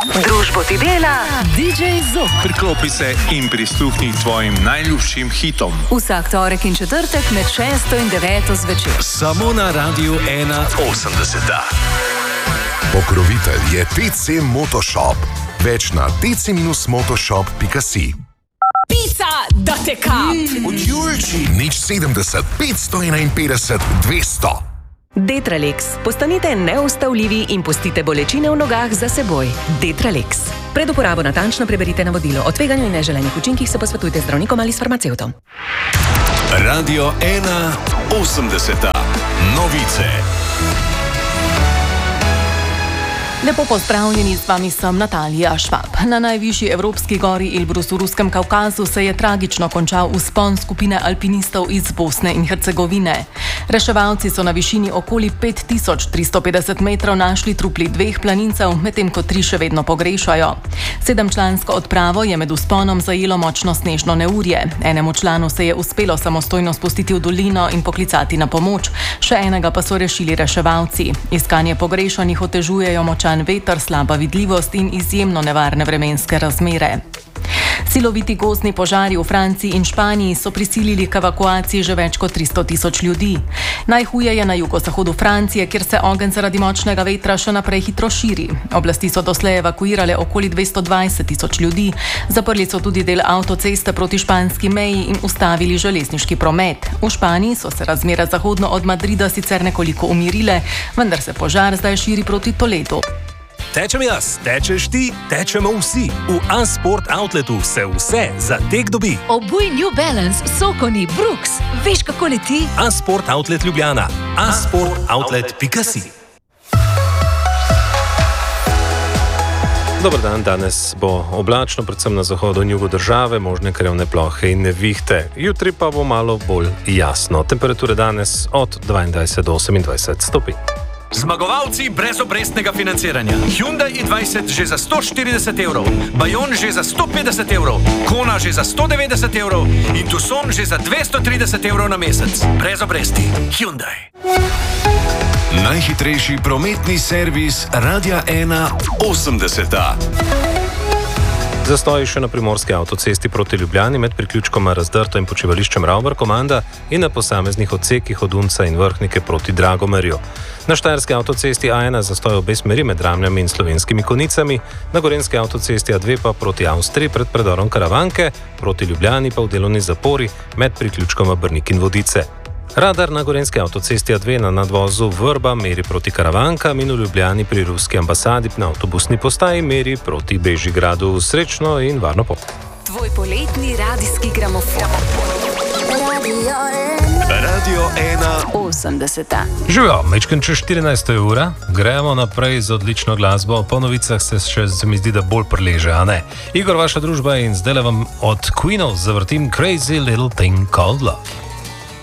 Družbo ti dela DJ Zok. Priklopi se in prisluhni tvojim najljubšim hitom. Vsak torek in četrtek med 6 in 9 zvečer. Samo na Radiu 1.80. Pokrovitelj je TC Motoshop. Več na tc-motoshop.si. Pica, da te kap! Od Julči. Nič 70, 551, 200. Detralex. Postanite neustavljivi in pustite bolečine v nogah za seboj. Detralex. Pred uporabo natančno preberite navodilo. O tveganju in neželenih učinkih se posvetujte z zdravnikom ali s farmacevtom. Radio 1.80. Novice. Lepo pozdravljeni, z vami sem Natalija Švab. Na najvišji evropski gori Elbrus v Ruskem Kavkazu se je tragično končal vzpon skupine alpinistov iz Bosne in Hercegovine. Reševalci so na višini okoli 5350 metrov našli trupli 2 planincev, medtem ko 3 še vedno pogrešajo. 7-člansko odpravo je med vzponom zajelo močno snežno neurje. Enemu članu se je uspelo samostojno spustiti v dolino in poklicati na pomoč, še enega pa so rešili reševalci. Iskanje pogrešanih otežujejo močan veter, slaba vidljivost in izjemno nevarne vremenske razmere. Siloviti gozdni požari v Franciji in Španiji so prisilili k evakuaciji že več kot 300 tisoč ljudi. Najhuje je na jugozahodu Francije, kjer se ogenj zaradi močnega vetra še naprej hitro širi. Oblasti so doslej evakuirale okoli 220 tisoč ljudi, zaprli so tudi del avtoceste proti španski meji in ustavili železniški promet. V Španiji so se razmere zahodno od Madrida sicer nekoliko umirile, vendar se požar zdaj širi proti Toledu. Tečem jaz, tečeš ti, tečemo vsi. V A-Sport Outletu se vse za tek dobi. Obuj New Balance, Sokoni, Brooks. Veš, kako leti? A-Sport Outlet Ljubljana. A-sportoutlet.si. Dobar dan, danes bo oblačno, predvsem na zahodu in jugu države, možne krevne plohe in nevihte. Jutri pa bo malo bolj jasno. Temperature danes od 22 do 28 stopinj. Zmagovalci brezobrestnega financiranja. Hyundai i20 že za 140 evrov, Bayon že za 150 evrov, Kona že za 190 evrov in Tucson že za 230 evrov na mesec. Brez obresti. Hyundai. Najhitrejši prometni servis Radia 1.80. Zastoji še na primorski avtocesti proti Ljubljani med priključkoma Razdrto in počivališčem Ravbar komanda in na posameznih odsekih od Unca in Vrhnike proti Dragomerju. Na štajerski avtocesti A1 zastoj obe smeri med Ramljami in Slovenskimi Konicami, na gorenski avtocesti A2 pa proti Avstriji pred predorom Karavanke, proti Ljubljani pa v delovni zapori med priključkoma Brnik in Vodice. Radar na gorenski avtocesti A2 na nadvozu Vrba meri proti Karavankam in v Ljubljani pri ruski ambasadi na avtobusni postaji meri proti Bežigradu. Srečno in varno pot. Tvoj poletni radijski gramofon. Radio 1.80. Živijo, mečken čez 14 ura, gremo naprej z odlično glasbo. Po novicah se mi zdi, da bolj prleže, a ne? Igor, vaša družba in zdaj vam od Queenov zavrtim Crazy Little Thing Called Love.